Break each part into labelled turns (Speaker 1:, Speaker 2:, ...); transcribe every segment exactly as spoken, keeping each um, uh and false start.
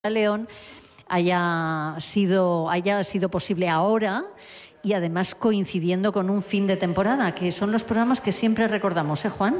Speaker 1: León haya sido, haya sido posible ahora y además coincidiendo con un fin de temporada, que son los programas que siempre recordamos, ¿eh, Juan?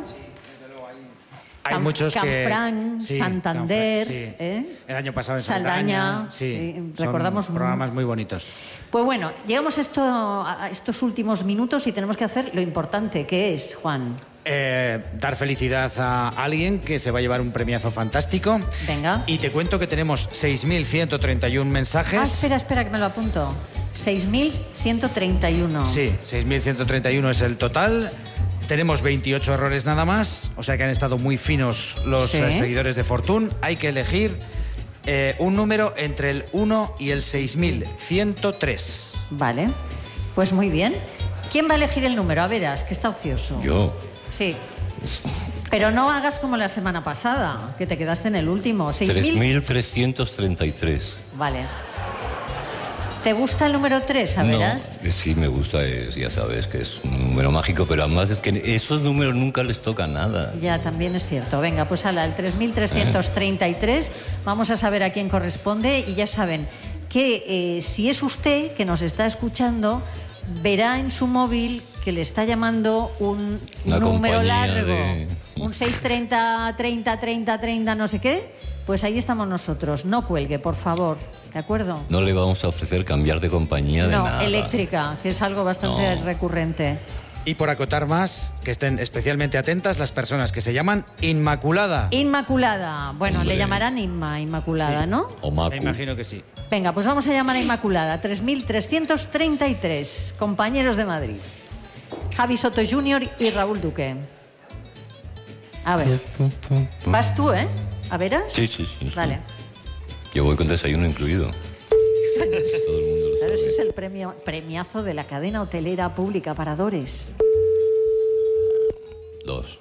Speaker 2: Hay
Speaker 1: Cam,
Speaker 2: muchos
Speaker 1: Canfranc,
Speaker 2: que... Sí,
Speaker 1: Santander,
Speaker 2: sí.
Speaker 1: ¿eh?
Speaker 2: El año pasado en
Speaker 1: Saldaña,
Speaker 2: Saldaña, sí,
Speaker 1: sí, recordamos
Speaker 2: son programas muy bonitos.
Speaker 1: Pues bueno, llegamos a, esto, a estos últimos minutos y tenemos que hacer lo importante, que es, Juan...
Speaker 2: Eh, dar felicidad a alguien que se va a llevar un premiazo fantástico.
Speaker 1: Venga.
Speaker 2: Y te cuento que tenemos seis mil ciento treinta y uno mensajes.
Speaker 1: Ah, espera, espera, que me lo apunto. seis mil ciento treinta y uno.
Speaker 2: Sí, seis mil ciento treinta y uno es el total. Tenemos veintiocho errores nada más, o sea que han estado muy finos los
Speaker 1: ¿Sí?
Speaker 2: eh, seguidores de Fortune. Hay que elegir eh, un número entre el uno y el seis mil ciento tres.
Speaker 1: Vale, pues muy bien. ¿Quién va a elegir el número? A verás, que está ocioso.
Speaker 3: Yo.
Speaker 1: Sí. Pero no hagas como la semana pasada, que te quedaste en el último.
Speaker 3: tres mil trescientos treinta y tres.
Speaker 1: Vale. ¿Te gusta el número tres, a verás?
Speaker 3: No, sí me gusta, es, ya sabes que es un número mágico, pero además es que esos números nunca les toca nada.
Speaker 1: Ya, también es cierto. Venga, pues ala, el tres mil trescientos treinta y tres, vamos a saber a quién corresponde y ya saben que eh, si es usted que nos está escuchando, verá en su móvil que le está llamando un
Speaker 3: Una
Speaker 1: número largo,
Speaker 3: de...
Speaker 1: un seis treinta, treinta, treinta, treinta, no sé qué, pues ahí estamos nosotros. No cuelgue, por favor, ¿de acuerdo?
Speaker 3: No le vamos a ofrecer cambiar de compañía de
Speaker 1: no,
Speaker 3: nada.
Speaker 1: No, eléctrica, que es algo bastante
Speaker 3: no.
Speaker 1: recurrente.
Speaker 2: Y por acotar más, que estén especialmente atentas las personas que se llaman Inmaculada.
Speaker 1: Inmaculada. Bueno,
Speaker 3: Hombre.
Speaker 1: le llamarán Inma, Inmaculada,
Speaker 2: Sí.
Speaker 1: ¿no?
Speaker 3: O Macu.
Speaker 2: Me imagino que sí.
Speaker 1: Venga, pues vamos a llamar a Inmaculada. tres mil trescientos treinta y tres, compañeros de Madrid. Javi Soto junior y Raúl Duque. A ver. Vas tú, ¿eh? ¿A veras?
Speaker 3: Sí, sí, sí, sí.
Speaker 1: Vale.
Speaker 3: Yo voy con desayuno incluido. Todo el mundo lo
Speaker 1: Claro, ese
Speaker 3: sabe.
Speaker 1: es el premio, premiazo de la cadena hotelera pública Paradores.
Speaker 3: Dos.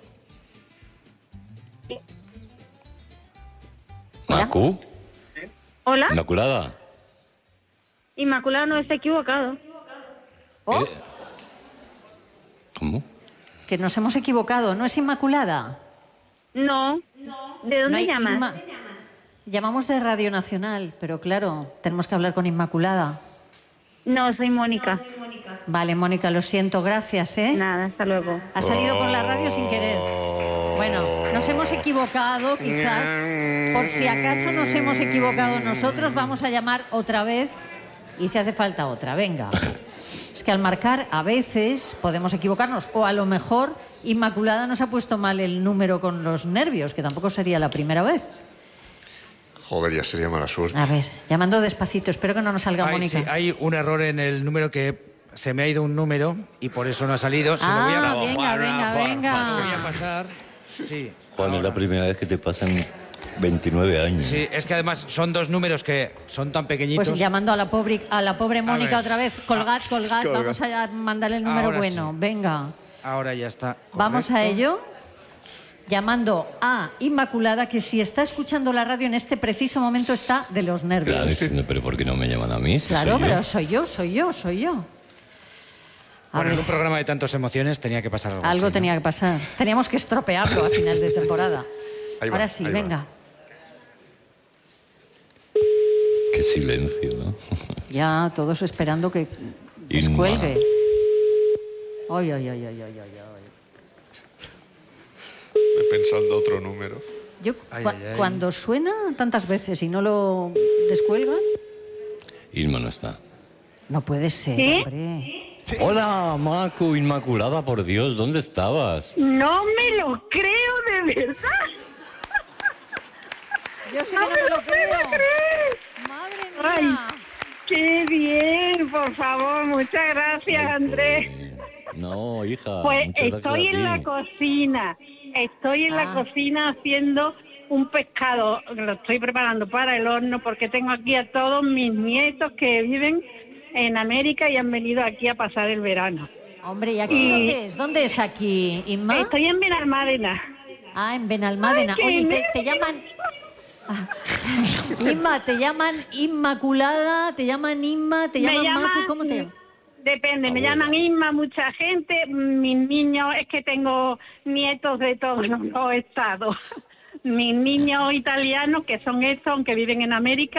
Speaker 1: Hola.
Speaker 3: ¿Macu?
Speaker 4: Hola,
Speaker 3: ¿Inmaculada?
Speaker 4: Inmaculada no está equivocado.
Speaker 1: Oh,
Speaker 3: ¿Eh? ¿Cómo?
Speaker 1: que nos hemos equivocado. ¿No es Inmaculada?
Speaker 4: No, ¿de dónde
Speaker 1: No hay
Speaker 4: llamas?
Speaker 1: Inma- Llamamos de Radio Nacional, pero claro, tenemos que hablar con Inmaculada.
Speaker 4: No, soy Mónica.
Speaker 1: Vale, Mónica, lo siento, gracias, ¿eh?
Speaker 4: Nada, hasta luego.
Speaker 1: Ha salido por la radio sin querer. Bueno, nos hemos equivocado, quizás. Por si acaso nos hemos equivocado nosotros, vamos a llamar otra vez y si hace falta otra. Venga. Es que al marcar a veces podemos equivocarnos o a lo mejor Inmaculada nos ha puesto mal el número con los nervios, que tampoco sería la primera vez.
Speaker 5: Joder, ya sería mala suerte.
Speaker 1: A ver, llamando despacito, espero que no nos salga
Speaker 2: Hay,
Speaker 1: Mónica.
Speaker 2: sí, hay un error en el número que se me ha ido un número y por eso no ha salido. Se lo voy a,
Speaker 1: Ah, venga, venga,
Speaker 2: se lo voy
Speaker 1: venga.
Speaker 2: a pasar. Sí.
Speaker 3: Juan, es
Speaker 2: ahora.
Speaker 3: la primera vez que te pasan veintinueve años.
Speaker 2: Sí, es que además son dos números que son tan pequeñitos.
Speaker 1: Pues llamando a la pobre, a la pobre Mónica
Speaker 2: ver.
Speaker 1: otra vez. Colgad, colgad,
Speaker 5: Colgad.
Speaker 1: vamos a mandarle el número
Speaker 2: Ahora
Speaker 1: bueno.
Speaker 2: sí.
Speaker 1: Venga.
Speaker 2: Ahora ya está.
Speaker 1: Vamos a
Speaker 2: correcto.
Speaker 1: ello, llamando a Inmaculada, que si está escuchando la radio en este preciso momento está de los nervios.
Speaker 3: Claro,
Speaker 1: Claro,
Speaker 3: es- pero ¿por qué no me llaman a mí? Si soy yo.
Speaker 1: pero soy yo, soy yo, soy yo. A
Speaker 2: Bueno, en
Speaker 1: ver,
Speaker 2: un programa de tantas emociones tenía que pasar algo
Speaker 1: algo
Speaker 2: así, ¿no?
Speaker 1: tenía que pasar. Teníamos que estropearlo a final de temporada.
Speaker 5: Ahí va,
Speaker 1: Ahora sí,
Speaker 5: ahí va.
Speaker 1: venga.
Speaker 3: Qué silencio, ¿no?
Speaker 1: Ya todos esperando que
Speaker 3: Inma.
Speaker 1: descuelgue. Ay, ay, ay, ay, ay, ay, ay.
Speaker 5: Estoy pensando otro número.
Speaker 1: Yo,
Speaker 2: Ay,
Speaker 1: cua-
Speaker 2: ay, ay.
Speaker 1: cuando suena tantas veces y no lo descuelgan,
Speaker 3: Irma no está.
Speaker 1: no puede ser,
Speaker 4: ¿Sí?
Speaker 1: hombre.
Speaker 3: Hola, Macu, Inmaculada, por Dios, ¿dónde estabas?
Speaker 4: No me lo creo de verdad.
Speaker 1: Yo sé
Speaker 4: No
Speaker 1: que no me lo
Speaker 4: me lo puedo
Speaker 1: creo.
Speaker 4: creer.
Speaker 1: Madre
Speaker 4: Ay,
Speaker 1: mía.
Speaker 4: qué bien, por favor, muchas gracias, Andrés.
Speaker 3: No, hija.
Speaker 4: Pues
Speaker 3: muchas gracias
Speaker 4: estoy
Speaker 3: a
Speaker 4: en
Speaker 3: ti.
Speaker 4: la cocina, estoy en
Speaker 1: Ah.
Speaker 4: la cocina haciendo un pescado, lo estoy preparando para el horno porque tengo aquí a todos mis nietos que viven en América y han venido aquí a pasar el verano.
Speaker 1: Hombre, ¿y aquí
Speaker 4: Y-
Speaker 1: dónde es? ¿Dónde es aquí, Inma?
Speaker 4: Estoy en Benalmádena.
Speaker 1: Ah, en Benalmádena.
Speaker 4: Ay, qué
Speaker 1: Oye, te, te
Speaker 4: nervios.
Speaker 1: llaman... Ah. Inma, te llaman Inmaculada, te llaman Inma, te llaman Macu, ¿cómo te llaman?
Speaker 4: Depende, me
Speaker 3: Abuela.
Speaker 4: llaman Inma mucha gente, mis niños, es que tengo nietos de todos los estados. mis niños italianos, que son estos, aunque viven en América.